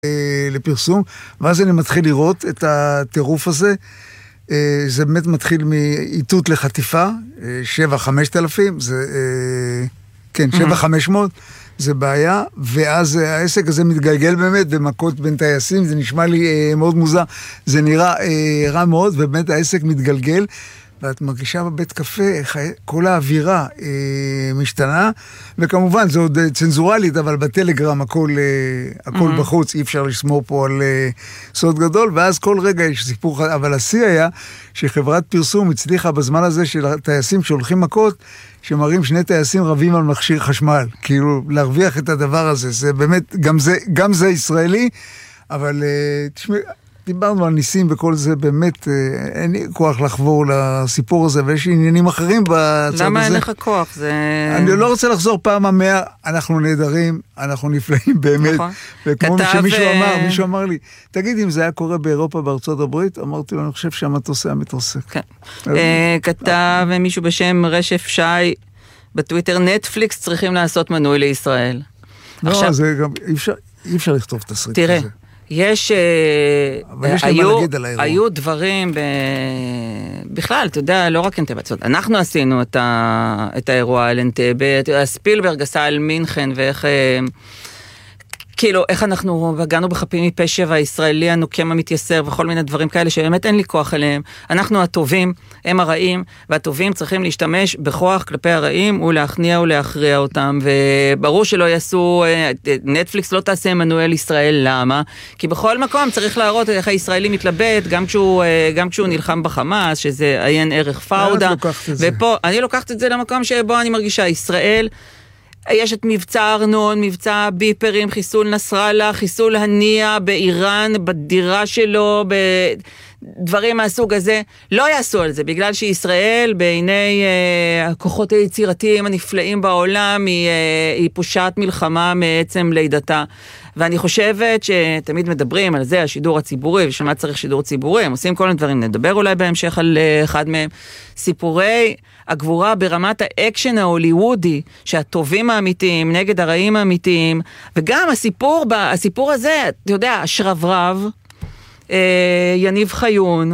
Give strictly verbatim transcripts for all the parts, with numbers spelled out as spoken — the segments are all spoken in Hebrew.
לפרסום, ואז אני מתחיל לראות את הטירוף הזה. זה באמת מתחיל מאיתות לחטיפה, שבע חמשת אלפים, זה, כן, שבע חמש מאות, זה בעיה, ואז העסק הזה מתגלגל באמת במכות בין טייסים, זה נשמע לי מאוד מוזר, זה נראה רע מאוד, ובאמת העסק מתגלגל, ואת מרגישה בבית קפה, כל האווירה אה, משתנה, וכמובן זה עוד צנזורלית, אבל בטלגרם הכל, אה, הכל mm-hmm. בחוץ, אי אפשר לשמור פה על אה, סוד גדול, ואז כל רגע יש סיפור, אבל השיא היה שחברת פרסום הצליחה בזמן הזה של הטייסים שהולכים מכות, שמראים שני טייסים רבים על מכשיר חשמל, כאילו להרוויח את הדבר הזה, זה באמת, גם זה, גם זה ישראלי, אבל אה, תשמע, דיברנו על ניסים וכל זה, באמת אין לי כוח לחבור לסיפור הזה, ויש עניינים אחרים בצד הזה. למה אין לך כוח? זה... אני לא רוצה לחזור פעם המאה, אנחנו נהדרים, אנחנו נפלאים באמת. נכון. וכמו שמישהו אמר, מישהו אמר לי, תגיד אם זה היה קורה באירופה, בארצות הברית, אמרתי לו, אני חושב שהמטוס היה מתרסק. כן. כתב מישהו בשם רשף שי, בטוויטר, נטפליקס צריכים לעשות מנוי לישראל. לא, זה גם, אי אפשר לכתוב תסריט כזה. תראה. יש, יש היו, היו דברים, ב... בכלל, אתה יודע, לא רק אנטבציות, אנחנו עשינו את, ה... את האירוע על אנטבה, ספילברג עשה על מינכן, ואיך, כאילו, איך אנחנו הגענו בחפים מפשע, והישראלי הנוקם המתייסר, וכל מיני דברים כאלה, שבאמת אין לי כוח אליהם. אנחנו הטובים, הם הרעים, והטובים צריכים להשתמש בכוח כלפי הרעים, ולהכניע ולהכריע אותם, וברור שלא יעשו, נטפליקס לא תעשה מנואל ישראל, למה? כי בכל מקום צריך להראות איך הישראלי מתלבט, גם כשהוא, גם כשהוא נלחם בחמאס, שזה עיין ערך פאודה, ופה, אני לוקחת את זה למקום שבו אני מרגישה, ישראל, יש את מבצע ארנון, מבצע ביפרים, חיסול נסראללה, חיסול הנייה באיראן, בדירה שלו, בדברים מהסוג הזה. לא יעשו על זה, בגלל שישראל, בעיני אה, הכוחות היצירתיים הנפלאים בעולם, היא, אה, היא פושעת מלחמה מעצם לידתה. ואני חושבת שתמיד מדברים על זה, השידור הציבורי, ושמה צריך שידור ציבורי, הם עושים כל מיני דברים, נדבר אולי בהמשך על אחד מהם. סיפורי הגבורה ברמת האקשן ההוליוודי, שהטובים האמיתיים נגד הרעים האמיתיים, וגם הסיפור, הסיפור הזה, אתה יודע, השרברב, אה, יניב חיון,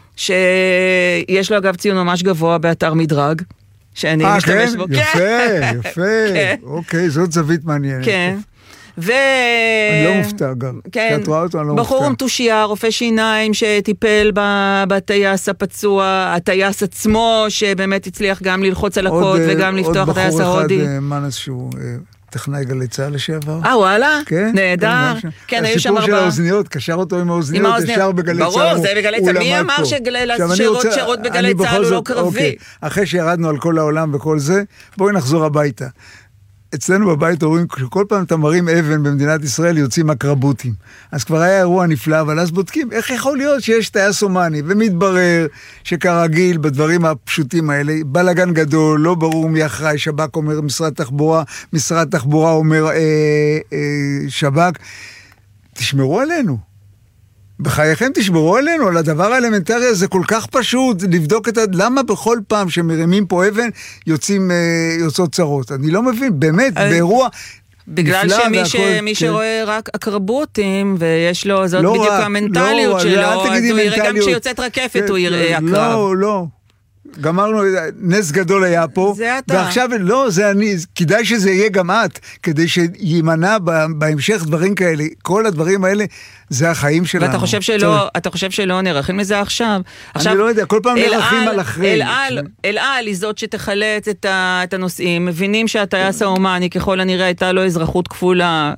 שיש לו אגב ציון ממש גבוה באתר מדרג, שאני 아, משתמש כן? בו. יפה, יפה. כן. אוקיי, זאת זווית מעניינת. כן. ו... אני לא מופתע גם. כן, כשאת רואה אותו, אני לא מופתע. בחור עם תושייה, רופא שיניים שטיפל בטייס הפצוע, הטייס עצמו שבאמת הצליח גם ללחוץ על הקוד וגם לפתוח את הטייס ההודי. עוד בחור אחד, מנס שהוא טכנאי גלי צהל לשעבר. אה, וואלה? כן. נהדר. כן, היו שם ארבעה. הסיפור של האוזניות, קשר אותו עם האוזניות, ישר בגלי צהל. ברור, זה בגלי צהל. מי אמר ששירות בגלי צהל הוא לא קרבי? אחרי שירדנו על כל העולם וכל זה, בואי נחזור הביתה. אצלנו בבית רואים שכל פעם אתה מרים אבן במדינת ישראל יוצאים הקרבותים. אז כבר היה אירוע נפלא, אבל אז בודקים איך יכול להיות שיש טייס אומני, ומתברר שכרגיל בדברים הפשוטים האלה, בלגן גדול, לא ברור מי אחראי, שב"כ אומר משרד תחבורה, משרד תחבורה אומר אה, אה, שב"כ, תשמרו עלינו. בחייכם תשמרו עלינו, על הדבר האלמנטרי הזה כל כך פשוט, לבדוק את ה... למה בכל פעם שמרימים פה אבן יוצאים, יוצאות צרות? אני לא מבין, באמת, באירוע... בגלל שמי ש... מי שרואה רק אקרבותים, ויש לו, זאת בדיוק המנטליות שלו, אז הוא יראה גם כשיוצאת רקפת, הוא יראה אקרב. לא, לא. גמרנו, נס גדול היה פה, זה אתה. ועכשיו, לא, זה אני, כדאי שזה יהיה גם את, כדי שימנע בהמשך דברים כאלה, כל הדברים האלה, זה החיים שלנו. ואתה חושב שלא, אתה חושב שלא נערכים מזה עכשיו? אני לא יודע, כל פעם נערכים על אחרי. אל-על היא זאת שתחלץ את הנושאים, מבינים שהטייס ההומני, ככל הנראה הייתה לו אזרחות כפולה,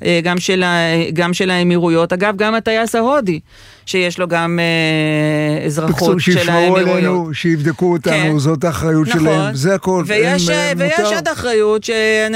גם של האמירויות, אגב, גם הטייס ההודי, שיש לו גם אה, אזרחות של האמירויות. עלינו, שיבדקו אותנו, כן. זאת האחריות נכון. שלהם, זה הכל. ויש, הם, ויש מותר. עוד אחריות,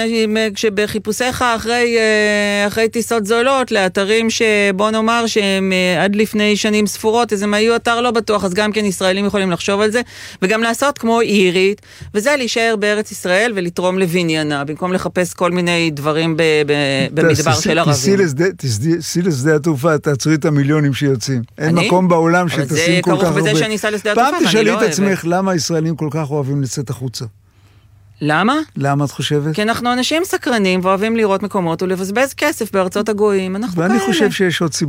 שבחיפושיך אחרי, אחרי טיסות זולות, לאתרים שבוא נאמר, שהם עד לפני שנים ספורות, אז הם היו אתר לא בטוח, אז גם כן ישראלים יכולים לחשוב על זה, וגם לעשות כמו אירית, וזה להישאר בארץ ישראל, ולתרום לבניינה, במקום לחפש כל מיני דברים ב, ב, במדבר של ערבים. תסעי לשדה התעופה, תעצרי את המיליונים שיוצאים. אין מקום בעולם שתשים כל כך הרבה. בזה שאני אסע לשדה התעופה, פעם תשאלי את עצמך למה הישראלים כל כך אוהבים לצאת החוצה. למה? למה את חושבת? כי אנחנו אנשים סקרנים ואוהבים לראות מקומות ולבזבז כסף בארצות הגויים, אנחנו כאלה. ואני חושב שיש עוד סיבות.